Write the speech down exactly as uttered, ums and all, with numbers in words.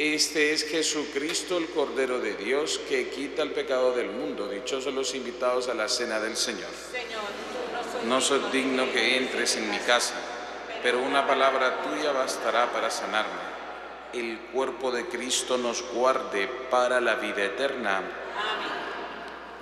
Este es Jesucristo, el Cordero de Dios, que quita el pecado del mundo. Dichosos los invitados a la cena del Señor. Señor, tú No soy digno que entres en mi casa, pero una palabra tuya bastará para sanarme. El cuerpo de Cristo nos guarde para la vida eterna.